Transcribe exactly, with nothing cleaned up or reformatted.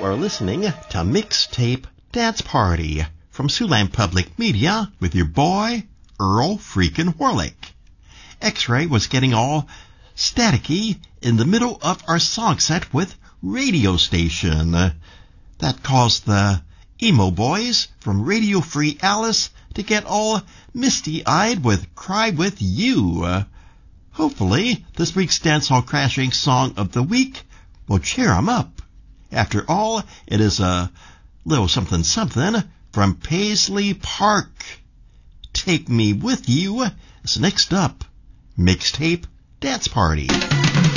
are listening to Mixtape Dance Party from Siouxland Public Media with your boy, Earl freaking Horlick. X-Ray was getting all staticky in the middle of our song set with Radio Station. That caused the emo boys from Radio Free Alice to get all misty-eyed with Cry With You. Hopefully, this week's Dancehall Crashing Song of the Week will cheer 'em up. After all, it is a little something-something from Paisley Park. Take Me With You is next up. Mixtape Dance Party.